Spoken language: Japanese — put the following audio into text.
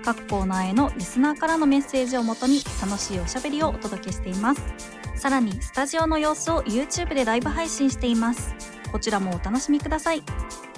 各コーナーへのリスナーからのメッセージをもとに楽しいおしゃべりをお届けしています。さらにスタジオの様子を YouTube でライブ配信しています。こちらもお楽しみください。